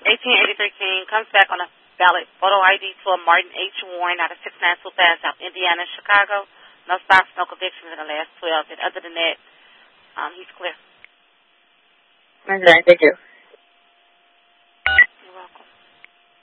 1883 King comes back on a ballot. Photo ID to a Martin H. Warren out of 692 South Indiana, Chicago. No stops, no convictions in the last 12. And other than that, he's clear. Okay, thank you.